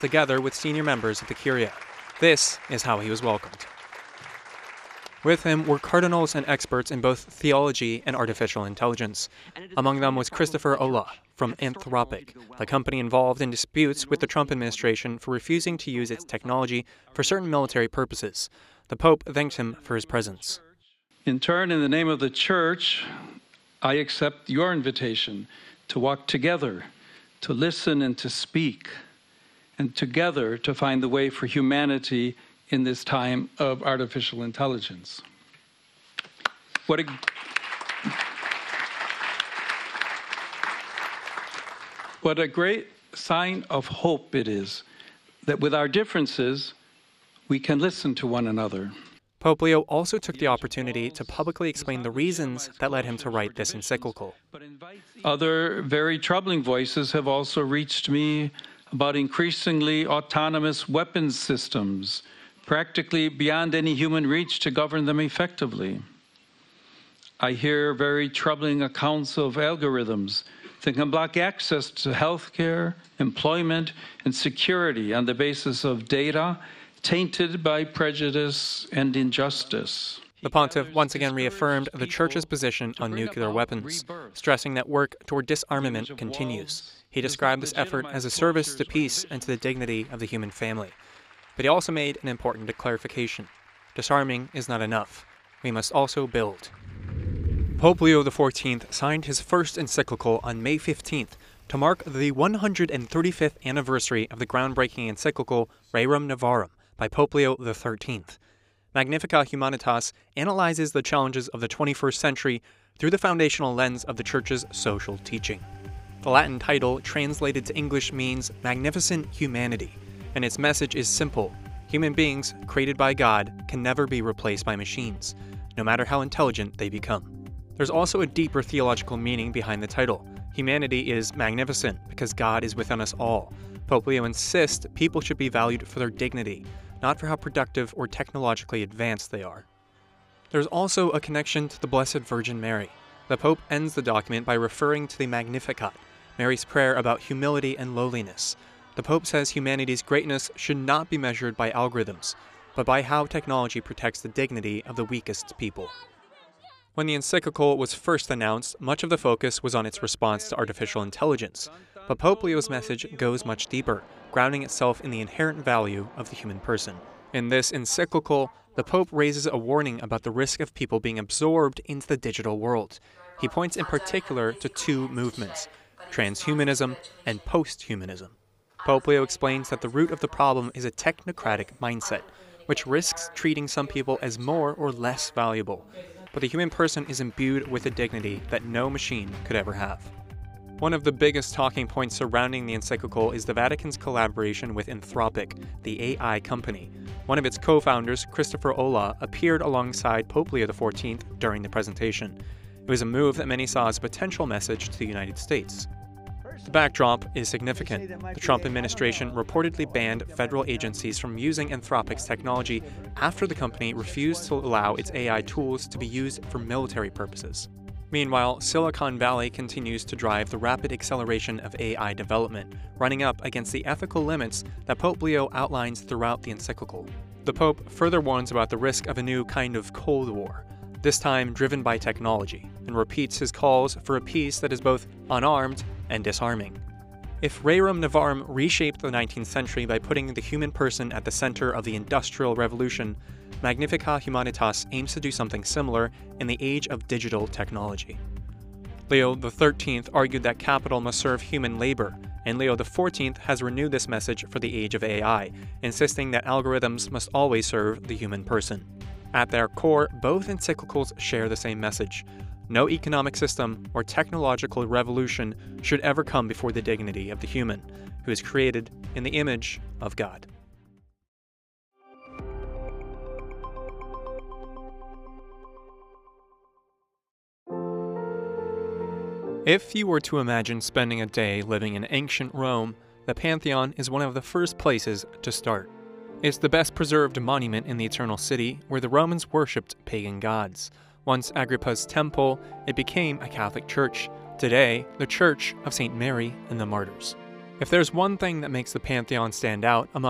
together with senior members of the Curia. This is how he was welcomed. With him were cardinals and experts in both theology and artificial intelligence. Among them was Christopher Olah from Anthropic, the company involved in disputes with the Trump administration for refusing to use its technology for certain military purposes. The Pope thanked him for his presence. In turn, in the name of the Church, I accept your invitation to walk together, to listen and to speak, and together to find the way for humanity in this time of artificial intelligence. What a great sign of hope it is that with our differences, we can listen to one another. Pope Leo also took the opportunity to publicly explain the reasons that led him to write this encyclical. Other very troubling voices have also reached me about increasingly autonomous weapons systems, practically beyond any human reach to govern them effectively. I hear very troubling accounts of algorithms that can block access to healthcare, employment, and security on the basis of data tainted by prejudice and injustice. The pontiff once again reaffirmed the Church's position on nuclear weapons, stressing that work toward disarmament continues. He described this effort as a service to peace and to the dignity of the human family. But he also made an important clarification. Disarming is not enough. We must also build. Pope Leo XIV signed his first encyclical on May 15th to mark the 135th anniversary of the groundbreaking encyclical Rerum Novarum by Pope Leo XIII. Magnificat Humanitas analyzes the challenges of the 21st century through the foundational lens of the Church's social teaching. The Latin title translated to English means Magnificent Humanity, and its message is simple. Human beings, created by God, can never be replaced by machines, no matter how intelligent they become. There's also a deeper theological meaning behind the title. Humanity is magnificent because God is within us all. Pope Leo insists people should be valued for their dignity, not for how productive or technologically advanced they are. There's also a connection to the Blessed Virgin Mary. The Pope ends the document by referring to the Magnificat, Mary's prayer about humility and lowliness. The Pope says humanity's greatness should not be measured by algorithms, but by how technology protects the dignity of the weakest people. When the encyclical was first announced, much of the focus was on its response to artificial intelligence, but Pope Leo's message goes much deeper, grounding itself in the inherent value of the human person. In this encyclical, the Pope raises a warning about the risk of people being absorbed into the digital world. He points in particular to two movements, transhumanism and posthumanism. Pope Leo explains that the root of the problem is a technocratic mindset, which risks treating some people as more or less valuable. But the human person is imbued with a dignity that no machine could ever have. One of the biggest talking points surrounding the encyclical is the Vatican's collaboration with Anthropic, the AI company. One of its co-founders, Christopher Olah, appeared alongside Pope Leo XIV during the presentation. It was a move that many saw as a potential message to the United States. The backdrop is significant. The Trump administration reportedly banned federal agencies from using Anthropic's technology after the company refused to allow its AI tools to be used for military purposes. Meanwhile, Silicon Valley continues to drive the rapid acceleration of AI development, running up against the ethical limits that Pope Leo outlines throughout the encyclical. The Pope further warns about the risk of a new kind of Cold War, this time driven by technology, and repeats his calls for a peace that is both unarmed and disarming. If Rerum Novarum reshaped the 19th century by putting the human person at the center of the Industrial Revolution, Magnificat Humanitas aims to do something similar in the age of digital technology. Leo XIII argued that capital must serve human labor, and Leo XIV has renewed this message for the age of AI, insisting that algorithms must always serve the human person. At their core, both encyclicals share the same message. No economic system or technological revolution should ever come before the dignity of the human, who is created in the image of God. If you were to imagine spending a day living in ancient Rome, the Pantheon is one of the first places to start. It's the best preserved monument in the Eternal City, where the Romans worshipped pagan gods. Once Agrippa's temple, it became a Catholic church. Today, the Church of St. Mary and the Martyrs. If there's one thing that makes the Pantheon stand out among